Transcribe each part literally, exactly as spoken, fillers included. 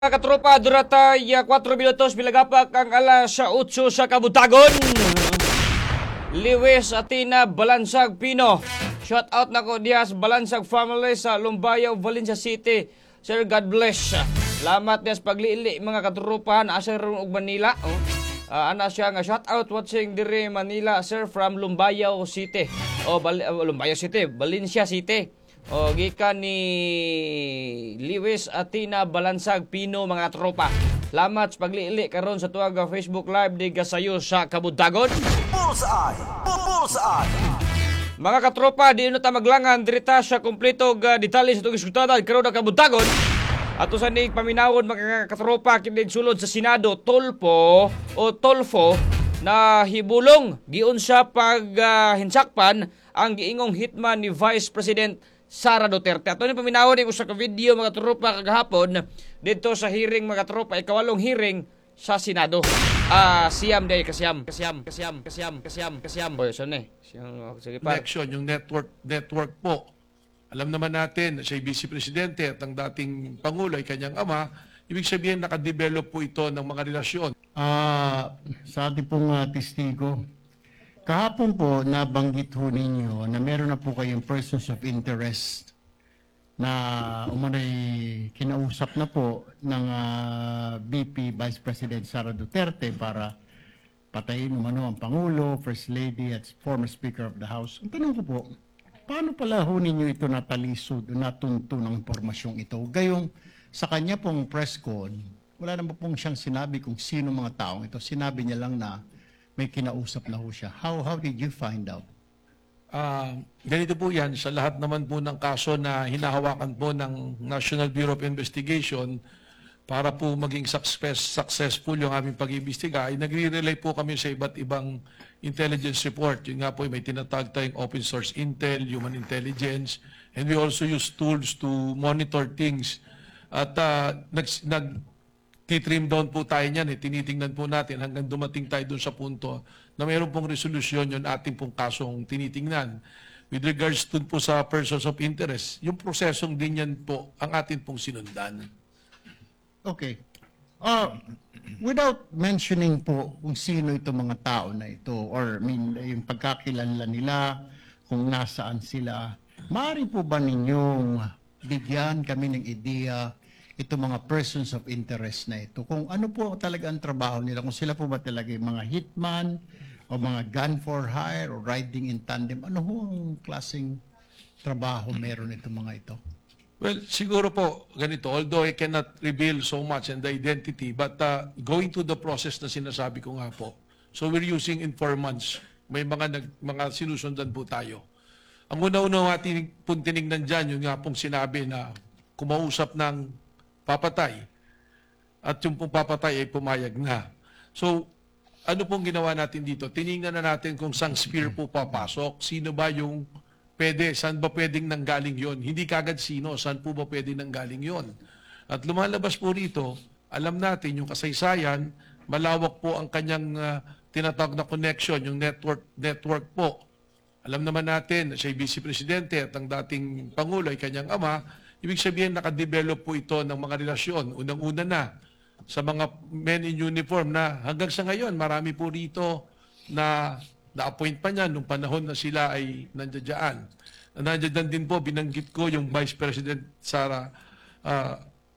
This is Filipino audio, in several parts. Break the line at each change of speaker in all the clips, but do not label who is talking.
Mga katropa, duratay kwatro minutos bilagapak ang alas otso sa kabutagon. Liwes Atina Balansag Pino. Shout out na ko diya sa Balansag family sa Lumbayaw, Valencia City. Sir, God bless. Salamat diya sa paglili mga katropa na asa ron og Manila. Oh. Uh, ana siya nga shout out watching dire Manila, sir, from Lumbayaw City. O oh, Bal- uh, Lumbayaw City, Valencia City. O gikan ni Liwes Atina Balansag Pino mga tropa. Salamat sa paglili karon sa tuwag Facebook Live di Gasayo sa Kabutagon.
Bullseye! Bullseye!
Mga katropa, di na ta maglangan dirita sa kompleto ga detalye sa tuwag iskutada karon na Kabutagon. Ato sa ni paminawon mga katropa kinid sulod sa Senado Tolpo o Tolfo na hibulong giun sa pag uh, hinsakpan ang giingong hitman ni Vice President Sara Duterte. Ato ni paminawon ni usa ka video mga tropa kagahapon dito sa hearing mga tropa, ikawalong hearing sa Senado. Ah, siyam day kasiyam, kasiyam, kasiyam, kasiyam, kasiyam, kasiyam. Boy, so ne. Siyang sige pa.
Election, yung network network po. Alam naman natin na siya Vice Presidente at ang dating Pangulo ay kanyang ama. Ibig sabihin nakadevelop po ito ng mga relasyon.
Ah, sa ating pong uh, testigo, kahapon po nabanggit ho ninyo na meron na po kayong persons of interest na umanay kinausap na po ng uh, V P Vice President Sara Duterte para patayin umano ang Pangulo, First Lady at former Speaker of the House. Ang tanong ko po, paano pala ho ninyo ito natalisod, natunto ng impormasyong ito? Gayong sa kanya pong press con, wala naman pong siyang sinabi kung sino mga taong ito. Sinabi niya lang na may kinausap na ho siya. How, how did you find out?
Ah, ganito po yan, sa lahat naman po ng kaso na hinahawakan po ng National Bureau of Investigation para po maging success, successful yung aming pag-iimbestiga, ay nagre-rely po kami sa iba't ibang intelligence report. Yun nga po, may tinatag tayong open source intel, human intelligence, and we also use tools to monitor things. At uh, nag, nag titrim down po tayo niyan, eh. Tinitingnan po natin hanggang dumating tayo doon sa punto na mayroon pong resolusyon yung ating pong kasong tinitingnan. With regards to po sa persons of interest, yung prosesong din yan po ang atin pong sinundan.
Okay. Uh, without mentioning po kung sino itong mga tao na ito or I mean, yung pagkakilala nila, kung nasaan sila, maaari po ba ninyong bigyan kami ng ideya itong mga persons of interest na ito? Kung ano po talaga ang trabaho nila, kung sila po ba talaga yung mga hitman o mga gun for hire o riding in tandem, ano ho ang klaseng trabaho meron itong mga ito?
Well, siguro po ganito, although I cannot reveal so much and the identity, but uh, going to the process na sinasabi ko nga po, so we're using informants, may mga, nag, mga sinusundan po tayo. Ang una-una natin pong tinignan dyan, yung nga pong sinabi na kumausap ng papatay at yung pong papatay ay pumayag na. So, ano pong ginawa natin dito? Tinignan na natin kung saan sphere po papasok, sino ba yung pwede, saan ba pwedeng nanggaling yon? Hindi kagad sino, saan po ba pwedeng nanggaling yon? At lumalabas po rito, alam natin yung kasaysayan, malawak po ang kanyang uh, tinatawag na connection, yung network network po. Alam naman natin na siya Vice Presidente at ang dating Pangulo ay kanyang ama. Ibig sabihin, nakadevelop po ito ng mga relasyon. Unang-una na sa mga men in uniform na hanggang sa ngayon, marami po rito na na-appoint pa niya nung panahon na sila ay nandiyan. Nandiyan din po, binanggit ko yung Vice President Sara uh,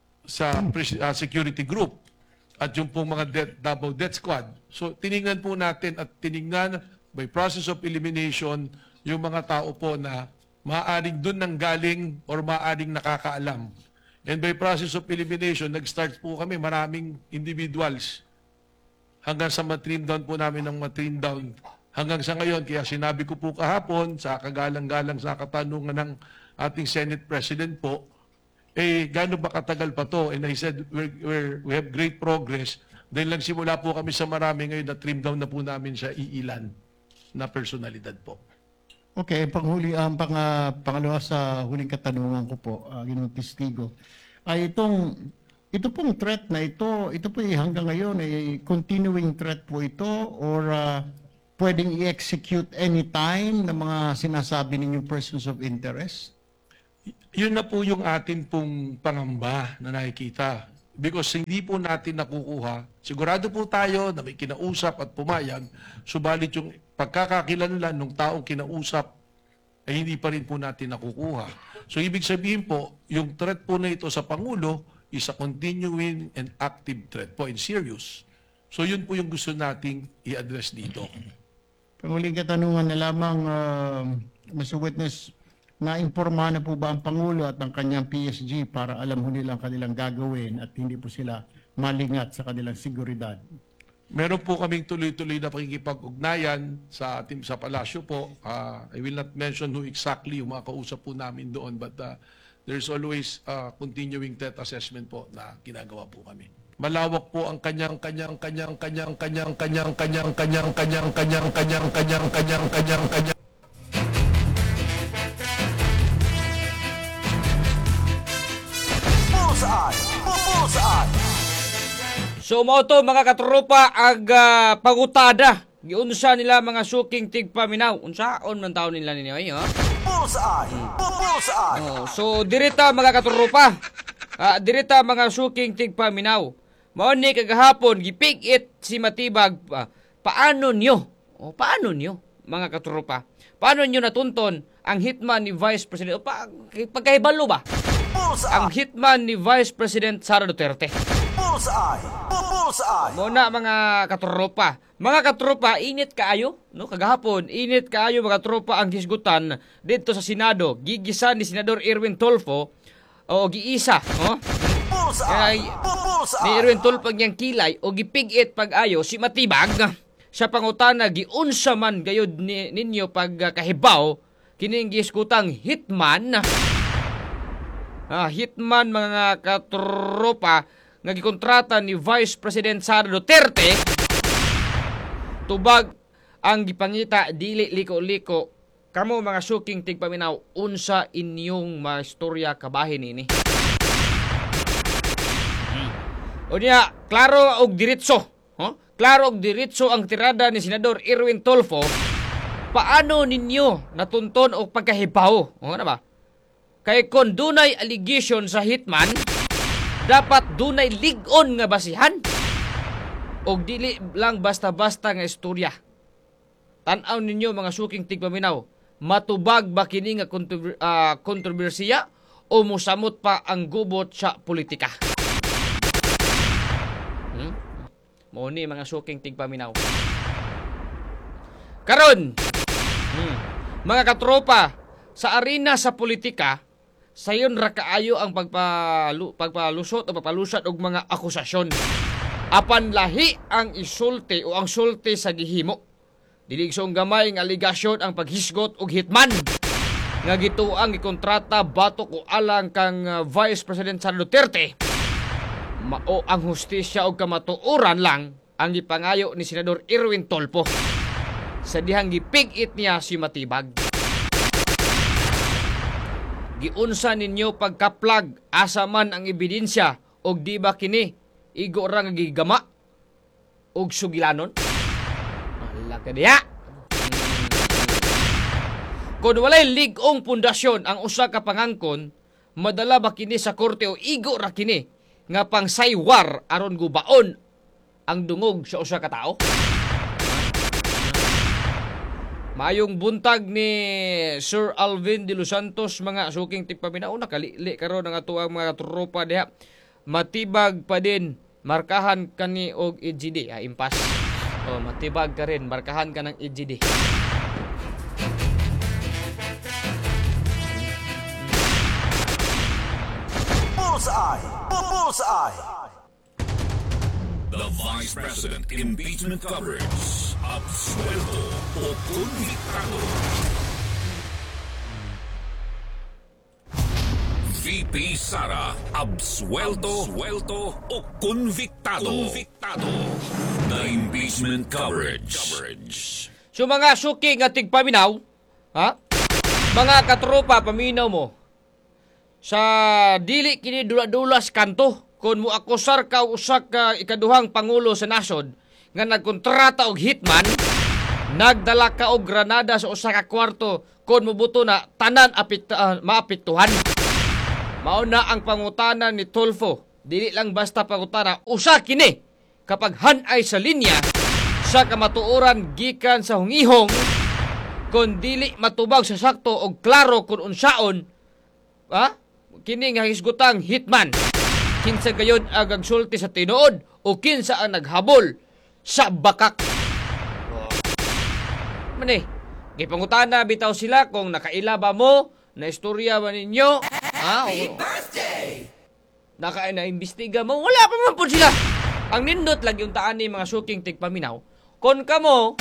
sa uh, security group at yung pong mga death, double death squad. So, tinignan po natin at tinignan by process of elimination yung mga tao po na maaaring doon nang galing or maaaring nakakaalam. And by process of elimination, nag-start po kami maraming individuals hanggang sa matrim down po namin ng matrim down. Hanggang sa ngayon, kaya sinabi ko po kahapon sa kagalang-galang sa katanungan ng ating Senate President po, eh, gano'n ba katagal pa to? And I said, we're, we're, we have great progress. Dahil lang simula po kami sa marami ngayon na trim down na po namin sa iilan na personalidad po.
Okay, panghuli, ang pang, uh, pangalawa sa huling katanungan ko po, uh, ginong testigo, ay itong, ito pong threat na ito, ito po eh, hanggang ngayon, ay continuing threat po ito or uh, pwedeng i-execute anytime ng mga sinasabi ninyong persons of interest?
Yun na po yung atin pong pangamba na nakikita. because hindi po natin nakukuha. Sigurado po tayo na may kinausap at pumayag, subalit yung pagkakakilanlan ng taong kinausap ay hindi pa rin po natin nakukuha. So ibig sabihin po, yung threat po na ito sa Pangulo is a continuing and active threat po and serious. So yun po yung gusto nating i-address dito.
Panguling katanungan na lamang, uh, Mister Witness, na-imporma na po ba ang Pangulo at ang kanyang P S G para alam ho nilang kanilang gagawin at hindi po sila malingat sa kanilang seguridad?
Meron po kaming tuloy-tuloy na pakikipag-ugnayan sa ating sa palasyo po. Uh, I will not mention who exactly yung mga kausap po namin doon, but uh, there's always uh, continuing threat assessment po na ginagawa po kami. Malawak po ang kanyang kanyang kanyang kanyang kanyang kanyang kanyang kanyang kanyang kanyang kanyang kanyang kanyang kanyang kanyang
Bullseye! Bullseye!
So mao to mga katropa ag uh, pagutada. Giunsa nila mga suking tigpaminaw. Unsaon man taon nila ninyo ay ha?
Bullseye! Bullseye!
Oh, so dirita mga katropa. Ah, dirita mga suking tigpaminaw. Mao ni kagahapon gipig it si Matibag pa, paano nyo? O paano nyo mga katropa? Paano nyo natunton ang hitman ni Vice President o pa, pagkahibalo ba? Ang hitman ni Vice President Sara Duterte.
Bullseye! Bullseye!
Muna mga katropa. Mga katropa, init kaayo, no? Kagahapon, init kaayo mga katropa ang hisgutan dito sa Senado. Gigisan ni Senador Erwin Tulfo o giisa, no? Kay ni Erwin Tulfo niyang kilay o gipig-it pag-ayo si Matibag sa pangutana giunsa man gayud ni, ninyo pagkahibaw kining giskutang hitman. Ah, hitman mga katropa nga gikontrata ni Vice President Sara Duterte tubag ang gipangita dili liko-liko kamo mga suking tigpaminaw unsa inyong maistorya kabahin ini. Hmm. O niya, klaro og diretso, huh? Klaro og diretso ang tirada ni Senador Erwin Tulfo. Paano ninyo natunton og pagkahibaw? O na ba? Kay kon dunay allegation sa hitman, dapat dunay lig-on nga basihan. Og dili lang basta-basta nga istorya. Tan-aw ninyo mga suking tigpaminaw, matubag ba kini nga kontrober- uh, kontrobersiya o musamot pa ang gubot sa politika? Hmm? Mao ni mga suking tigpaminaw. Karon, hmm, mga katropa, sa arena sa politika, sayon ra kaayo ang pagpalu, pagpalusot o pagpalusat og mga akusasyon. Apan lahi ang isulti o ang sulti sa gihimo. Dilig song gamay nga aligasyon ang paghisgot og hitman nga gituang gikontrata batok o alang kang uh, Vice President Sara Duterte. Mao ang hustisya og kamatuoran lang ang gipangayo ni Senador Erwin Tulfo sa dihang gipig-it niya si Matibag. Giunsa ninyo pagkaplag asa man ang ebidensya og di ba kini igo ra nga gigama og sugilanon? Ala ka diya. Kung walay lig-ong pundasyon ang usa ka pangangkon, madala ba kini sa korte o igo ra kini nga pang saywar aron gubaon ang dungog sa usa ka tawo? Mayong buntag ni Sir Alvin de Los Santos mga suking tigpaminaw nakalili karon ang atuang mga tropa diha. Matibag pa din markahan kani og E G D, ah, impas. Oh, matibag ka rin markahan ka ng E G D.
Bullseye! Bullseye!
The Vice President Impeachment Coverage. Absuelto o convictado. V P Sara, absuelto, absuelto o convictado. Convictado. The Impeachment Coverage. Coverage.
So mga suki nga tigpaminaw, ha? Mga katropa paminaw mo. Sa dili kini dula-dulas kanto kun mo akusar ka usa ka ikaduhang pangulo sa nasod nga nagkontrata og hitman, nagdala ka og granada sa usa ka kwarto kun mobuto na tanan apekta, uh, maapektuhan. Mao na ang pangutana ni Tulfo dili lang basta pangutana, usa kini kapag hanay sa linya sa kamatuoran gikan sa hungihong kung dili matubag sa sakto o klaro kung unsaon, ha? Kini nga hisgutang hitman. Kinsa gayon ang agsulti sa tinuod o kinsa ang naghabol sa bakak. Oh. Mani, gipangutana bitaw sila kung nakaila ba mo, na istorya ba ninyo, ha? Happy birthday! Naka na-imbestiga mo, wala pa man po sila. Ang nindot lagi yung taan ni mga suking tigpaminaw. Kon kamo,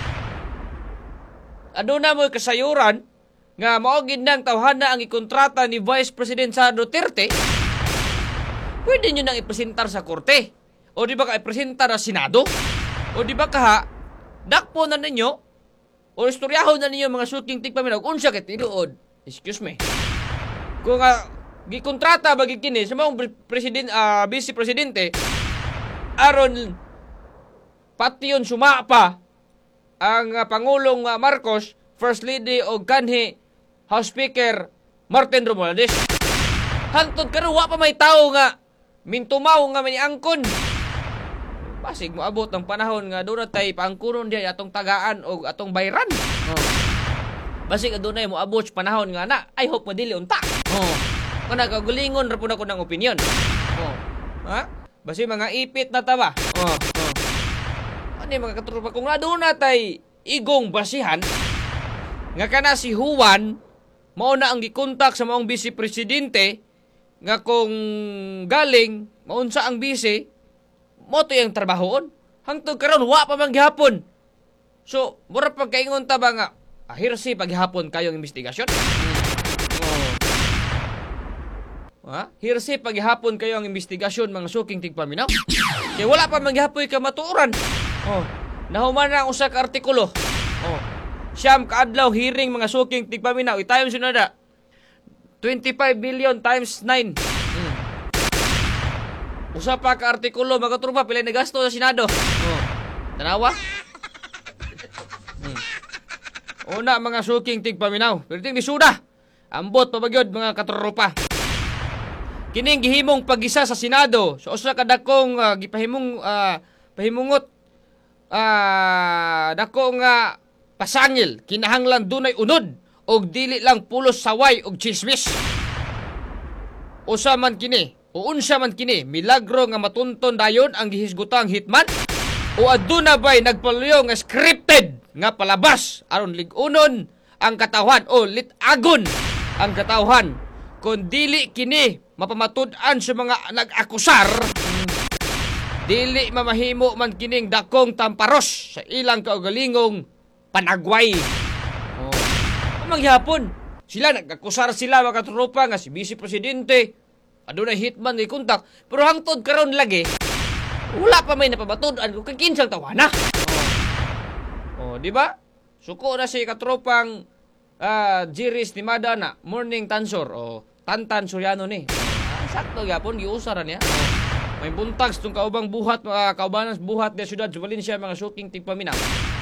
aduna mo kasayuran nga maogid nang tawhana ang ikontrata ni Vice President Sara Duterte, pwede nyo nang ipresentar sa korte. O di ba ka ipresentar sa Senado? O di ba ka dakpo na ninyo o istoryahon na ninyo mga suking tigpaminaw unsa kay tinuod. Excuse me. Kung uh, gikontrata bagi kini sa mga president, uh, vice presidente aron pation sumapa ang uh, Pangulong uh, Marcos, First Lady o kanhi House Speaker Martin Romualdez. Hantod karon wa pa may tao nga mintumaw nga may angkon. Basig mo abot ang panahon nga doon tay paangkuron diya atong tagaan o atong bayran. Oh. Basig adunay mo abot sa panahon nga na I hope madili unta. Oh. Kana kagulingon ra pud ako ng opinion. Oh. Ha? Basi mga ipit na taba. Oh. Oh. Ani mga katropa kung aduna tay igong basihan nga kana si Juan mao na ang gikontak sa maong vice presidente nga kung galing maunsa ang vice mo to yung trabahoon. Hangtod karon wa pa man gihapon. So, mura pagkaingon ta ba nga ahirsi paghapon kayong investigasyon? Oh. Ha? Hirsi paghapon kayo ang investigasyon mga suking tigpaminaw. Kaya wala pa maghapoy ka matuoran. Oh. Nahuman na ang usa ka artikulo. Oh. Siyam kaadlaw hearing mga suking tigpaminaw. Itayong sinada. twenty-five billion times nine. Hmm. Usa pa ka artikulo mga trupa pila na gasto sa Senado. Oh. Tanawa? Hmm. Una mga suking tigpaminaw. Pero ting disuda. Ambot pabagyod mga katropa. Kining gihimong pag-isa sa Senado so usa ka dakong uh, gipahimong uh, pahimungot uh, dakong uh, pasangil kinahanglan dunay unod og dili lang pulos saway og chismis. Usa man kini o unsa man kini milagro nga matunton dayon ang gihisgutang hitman o aduna bay nagpaluyo nga scripted nga palabas aron lig-unon ang katawhan o litagon ang katawhan kung dili kini mapamatud-an sa mga nag-akusar, dili mamahimo man kining dakong tamparos sa ilang kaugalingong panagway. Oh. Maghapon, sila nag-akusar sila mga tropa nga si Vice Presidente, adunay hitman ni kontak, pero hangtod karon lagi, wala pa may napamatud-an kung kinsang tawana. Oh. Oh, di ba? Suko na si katropang uh, Jiris ni Madana, Morning Tansor, o oh, Tantan Suryano ni. Sakto gyapon giusaran niya. May buntag tong kaubang buhat uh, kaubanan buhat sa syudad sa Valencia mga suking tigpaminaw.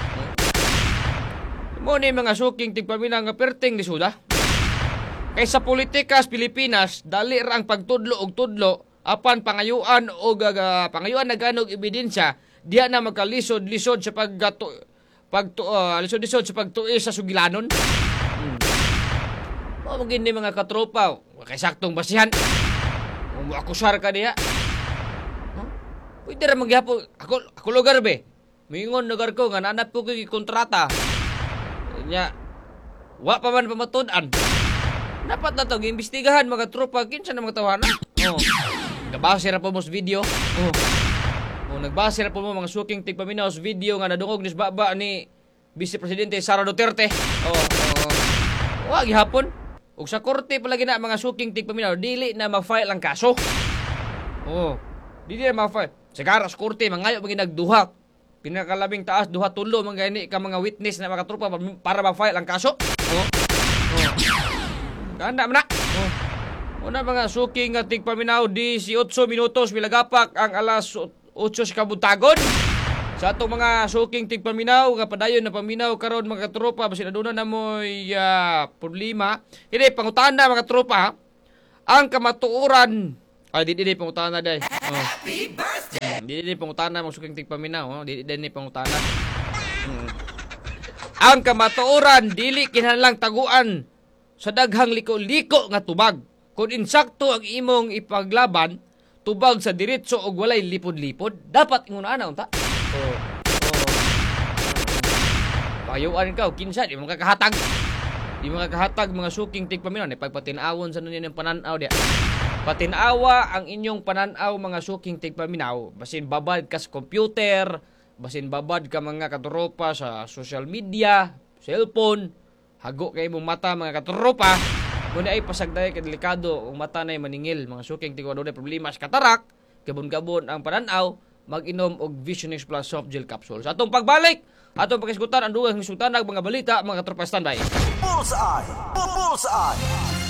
Mo ni mga suking tigpaminaw nga perting di suda. Kay sa politika sa Pilipinas dali ra ang pagtudlo og tudlo apan pangayuan og uh, pangayuan naganog ebidensya diha na magkalisod-lisod sa paggato pag uh, lisod-lisod sa pagtuis sa sugilanon. Hmm. Mo gini mga katropa kay saktong basihan. Mo akusar ka diha. Huh? Pwede ra magyapon ako ako lugar be. Mingon lugar ko nga nanap ko kay kontrata. Nya wa pa man pamatud-an. Dapat na to giimbestigahan mga tropa kinsa na mga tawana. Oh. Nabase ra po mo sa video. Oh. Oh, nagbase ra po mo mga suking tigpaminaw sa video nga nadungog ni baba ni Vice Presidente Sara Duterte. Oh. Oh. Wa gihapon. Ug sa korte palagi na mga suking tigpaminaw dili na ma-file ang kaso. Oh. Dili na ma-file. Sigara sa korte mangayo pag nagduha. Pinakalabing taas duha tulo man gani ka mga witness na mga tropa para ma-file ang kaso. Oh. Oh. Kanda man na. Oh. Una mga suking nga tigpaminaw eighteen minutos milagapak ang alas eight sa kabuntagon. Sa atong mga suking tigpaminaw nga padayon na paminaw karon mga tropa basin aduna na mo'y uh, problema. Hindi pangutana mga tropa ang kamatuoran Ay, di di pangutana day. Oh. Happy birthday. Di di pangutana mo suking tigpaminaw, oh. Di di ni pangutana. Hmm. Ang kamatuoran dili kinahanglang taguan sa daghang liko-liko nga tubag. Kung insakto ang imong ipaglaban, tubag sa diretso og walay lipod-lipod, dapat ingon ana unta. Oh. Oh. Payuan ka, kinsa di mo kakahatag. Di mo kakahatag mga suking tigpaminaw, ni pagpatinawon sa nunin pananaw dia. Patinawa ang inyong pananaw mga suking tigpaminaw, basin babad ka sa computer, basin babad ka mga katropa sa social media, cellphone, hago kay mong mata mga katropa, muna ay pasagday ka delikado kung mata na maningil, mga suking tigpaminaw na problema sa katarak, kabon-kabon ang pananaw, mag-inom og Vision X Plus soft gel capsules. Atong pagbalik, atong pagkisgutan ang dugang sultanag mga balita, mga katropa standby.
Bullseye. Bullseye.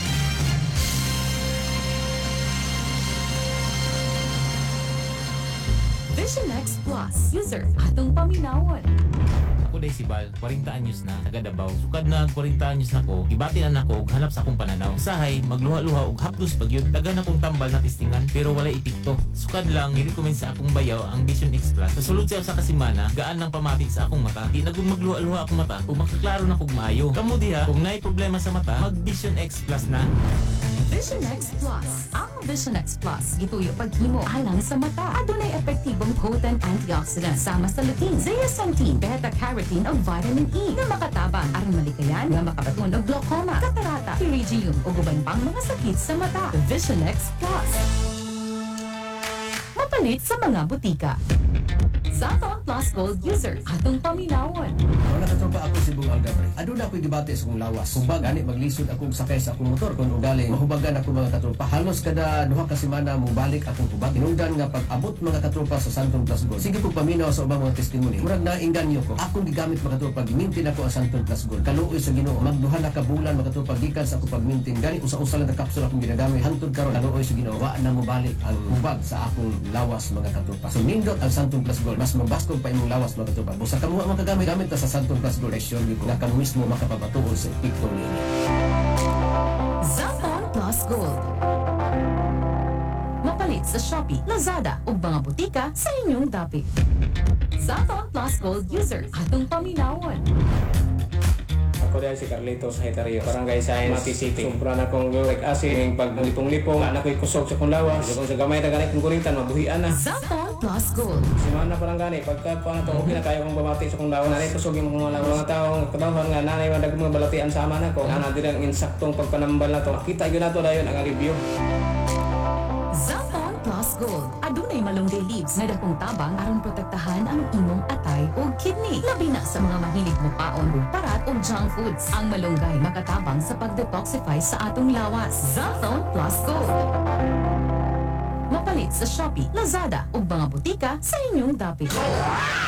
Vision X Plus. User, atong paminawon.
Ako day si Bal, forty anyos na, taga Davao. Sukad na forty anyos na ko, ibati na nako og hanap sa akong pananaw. Usahay, magluha-luha og haplos pagyud, taga na kong tambal na tistingan, pero wala epekto. Sukad lang, i-recommend sa akong bayaw ang Vision X Plus. Sa sulod siya sa kasimana, gaan lang pamatik sa akong mata. Di nagug magluha-luha akong mata, ug makaklaro na kog maayo. Kamu diha, kung naay problema sa mata, mag Vision X Plus na.
Vision X Plus. Ang Vision X Plus, gituyo paghimo alang sa mata. Adunay epektibong potent antioxidant sama sa lutein, zeaxanthin, beta-carotene ug vitamin E na makatabang aron malikayan nga makabaton og glaucoma, katarata, pterygium ug uban pang mga sakit sa mata. Vision X Plus. Mapalit sa mga butika. Zaton Plus Gold user, atong paminawon.
Wala ka tropa ako si Bung Algabre. Aduna ako'y debate sa kong lawas. Kung ba gani maglisod akong sakay sa akong motor kung ugali mahubagan ako mga katropa. Halos kada duha ka semana mo balik akong hubag. Inungdan nga pag abot mga katropa sa Santon Plus Gold. Sige ko paminaw sa ubang mga testimony. Murag na inganyo ko. Akong gigamit mga katropa gimintin ako ang Santon Plus Gold. Kaluoy sa Ginoo. Magduha na ka bulan mga katropa gikan sa akong pagmintin. Gani usa-usa lang na kapsul akong ginagamit. Hantod karon kaluoy sa Ginoo. Wa na mo balik ang hubag sa akong lawas mga katropa. So nindot ang Santon Plus Gold. Mas mabastog pa imong lawas mga katropa. Busa kamo ang makagamit gamit ta sa Santon Plus Gold. Sure gyud nga kamo mismo makapapatuol sa epekto niini.
Zaton Plus Gold. Mapalit sa Shopee, Lazada ug mga butika sa inyong dapit. Zaton Plus Gold user, atong paminawon.
Ako dahil si Carlitos Haitario, Barangay Science, Mati City. Sobra na kong uric acid, yung paglipong-lipong, anak ko'y kusog sa kong lawas. Kung sa gamay na ganit kong kuritan, mabuhian na.
Zaton Plus Gold.
Si Mana parang gani, pagka pa na to, okay na kayo kong bamati sa kong lawas. Nanay kusog yung mga lawas. Mga taong kabahan nga, nanay madag mga balatian sa ama na ko. Nanay din ang insaktong pagpanambal na to. Kita yun na to dayon ang review.
Zaton Plus Gold. Adunay malunggay leaves nga dakong tabang aron protektahan ang imong atay o kidney. Labi na sa mga mahilig mo paon ug parat o junk foods. Ang malunggay makatabang sa pag-detoxify sa atong lawas. Zaton Plus Gold. Mapalit sa Shopee, Lazada ug mga butika sa inyong dapit.